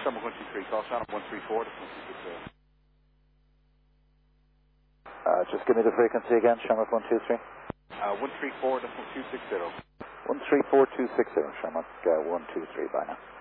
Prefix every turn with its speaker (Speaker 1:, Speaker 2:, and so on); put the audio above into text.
Speaker 1: Shamrock 123, call Shannon 134.260.
Speaker 2: Just give me the frequency again, Shamrock 123.
Speaker 1: 134.260.
Speaker 2: 134.260, Shamrock 123 by now.